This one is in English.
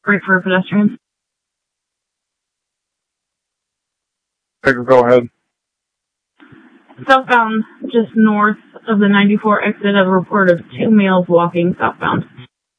Right for pedestrians. Go ahead. Southbound, just north of the 94 exit, a report of 2 males walking southbound.